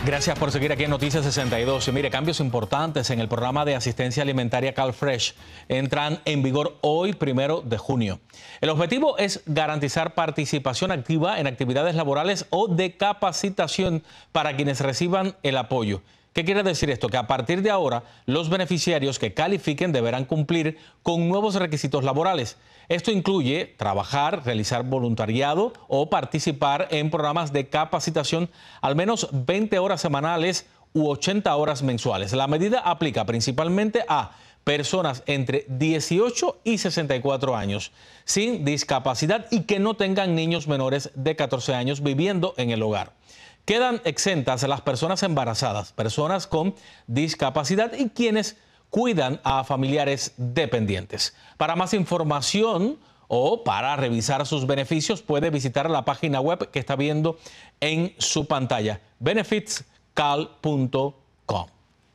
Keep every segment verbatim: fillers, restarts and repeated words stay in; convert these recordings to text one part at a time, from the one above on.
Gracias por seguir aquí en Noticias sesenta y dos. Y mire, cambios importantes en el programa de asistencia alimentaria CalFresh entran en vigor hoy, primero de junio. El objetivo es garantizar participación activa en actividades laborales o de capacitación para quienes reciban el apoyo. ¿Qué quiere decir esto? Que a partir de ahora, los beneficiarios que califiquen deberán cumplir con nuevos requisitos laborales. Esto incluye trabajar, realizar voluntariado o participar en programas de capacitación al menos veinte horas semanales u ochenta horas mensuales. La medida aplica principalmente a personas entre dieciocho y sesenta y cuatro años, sin discapacidad y que no tengan niños menores de catorce años viviendo en el hogar. Quedan exentas las personas embarazadas, personas con discapacidad y quienes cuidan a familiares dependientes. Para más información o para revisar sus beneficios puede visitar la página web que está viendo en su pantalla, benefits cal punto com.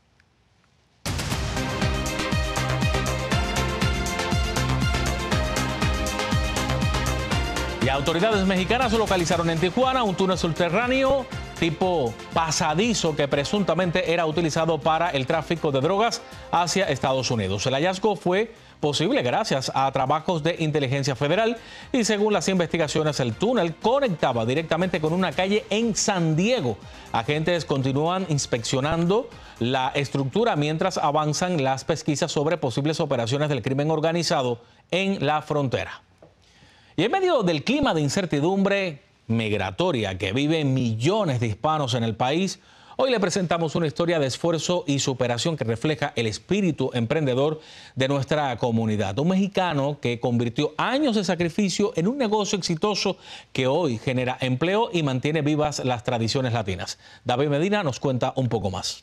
Y autoridades mexicanas localizaron en Tijuana un túnel subterráneo tipo pasadizo que presuntamente era utilizado para el tráfico de drogas hacia Estados Unidos. El hallazgo fue posible gracias a trabajos de inteligencia federal y según las investigaciones el túnel conectaba directamente con una calle en San Diego. Agentes continúan inspeccionando la estructura mientras avanzan las pesquisas sobre posibles operaciones del crimen organizado en la frontera. Y en medio del clima de incertidumbre migratoria que viven millones de hispanos en el país, hoy le presentamos una historia de esfuerzo y superación que refleja el espíritu emprendedor de nuestra comunidad. Un mexicano que convirtió años de sacrificio en un negocio exitoso que hoy genera empleo y mantiene vivas las tradiciones latinas. David Medina nos cuenta un poco más.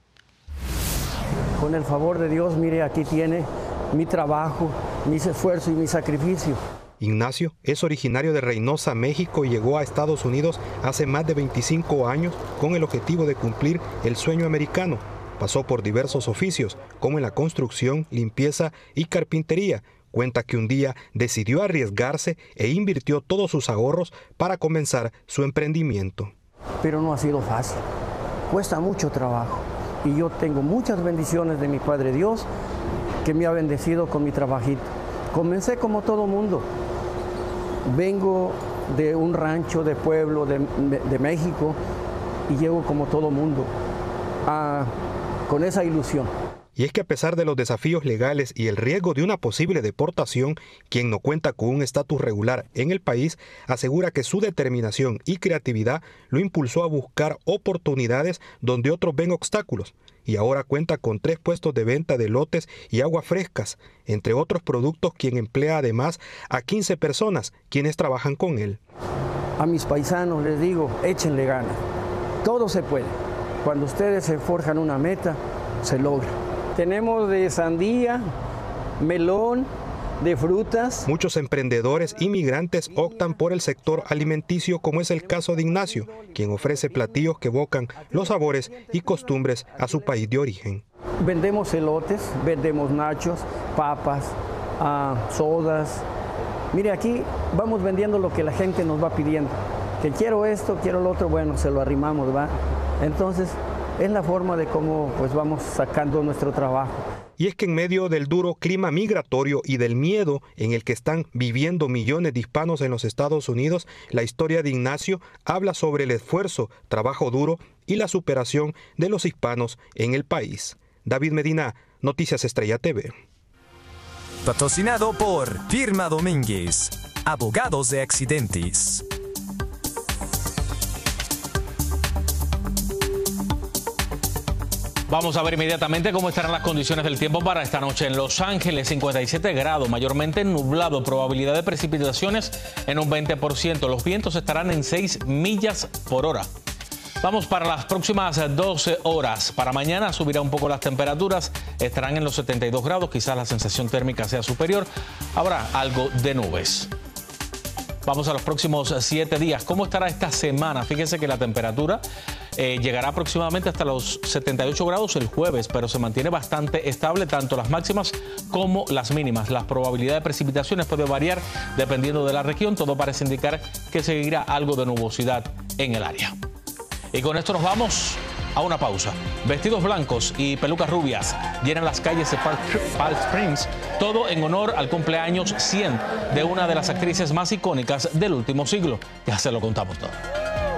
Con el favor de Dios, mire, aquí tiene mi trabajo, mis esfuerzos y mi sacrificio. Ignacio es originario de Reynosa, México, y llegó a Estados Unidos hace más de veinticinco años con el objetivo de cumplir el sueño americano. Pasó por diversos oficios, como en la construcción, limpieza y carpintería. Cuenta que un día decidió arriesgarse e invirtió todos sus ahorros para comenzar su emprendimiento. Pero no ha sido fácil, cuesta mucho trabajo. Y yo tengo muchas bendiciones de mi Padre Dios que me ha bendecido con mi trabajito. Comencé como todo mundo. Vengo de un rancho de pueblo de, de México y llego como todo mundo, a, con esa ilusión. Y es que a pesar de los desafíos legales y el riesgo de una posible deportación, quien no cuenta con un estatus regular en el país asegura que su determinación y creatividad lo impulsó a buscar oportunidades donde otros ven obstáculos. Y ahora cuenta con tres puestos de venta de elotes y aguas frescas, entre otros productos, quien emplea además a quince personas, quienes trabajan con él. A mis paisanos les digo, échenle ganas, todo se puede. Cuando ustedes se forjan una meta, se logra. Tenemos de sandía, melón, de frutas. Muchos emprendedores inmigrantes optan por el sector alimenticio, como es el caso de Ignacio, quien ofrece platillos que evocan los sabores y costumbres a su país de origen. Vendemos elotes, vendemos nachos, papas, uh, sodas. Mire, aquí vamos vendiendo lo que la gente nos va pidiendo. Que quiero esto, quiero lo otro, bueno, se lo arrimamos, ¿va? Entonces, es la forma de cómo pues, vamos sacando nuestro trabajo. Y es que en medio del duro clima migratorio y del miedo en el que están viviendo millones de hispanos en los Estados Unidos, la historia de Ignacio habla sobre el esfuerzo, trabajo duro y la superación de los hispanos en el país. David Medina, Noticias Estrella T V. Patrocinado por Firma Domínguez, abogados de accidentes. Vamos a ver inmediatamente cómo estarán las condiciones del tiempo para esta noche. En Los Ángeles, cincuenta y siete grados, mayormente nublado, probabilidad de precipitaciones en un veinte por ciento. Los vientos estarán en seis millas por hora. Vamos para las próximas doce horas. Para mañana subirá un poco las temperaturas, estarán en los setenta y dos grados, quizás la sensación térmica sea superior. Habrá algo de nubes. Vamos a los próximos siete días. ¿Cómo estará esta semana? Fíjense que la temperatura eh, llegará aproximadamente hasta los setenta y ocho grados el jueves, pero se mantiene bastante estable tanto las máximas como las mínimas. La probabilidad de precipitaciones puede variar dependiendo de la región. Todo parece indicar que seguirá algo de nubosidad en el área. Y con esto nos vamos a una pausa. Vestidos blancos y pelucas rubias llenan las calles de Palm Springs, todo en honor al cumpleaños cien de una de las actrices más icónicas del último siglo. Ya se lo contamos todo.